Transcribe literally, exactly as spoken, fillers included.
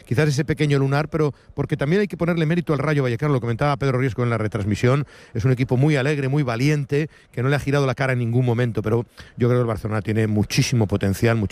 quizás ese pequeño lunar, pero porque también hay que ponerle mérito al Rayo Vallecano, lo comentaba Pedro Riesco en la retransmisión, es un equipo muy alegre, muy valiente, que no le ha girado la cara en ningún momento, pero yo creo que el Barcelona tiene muchísimo potencial, muchísimo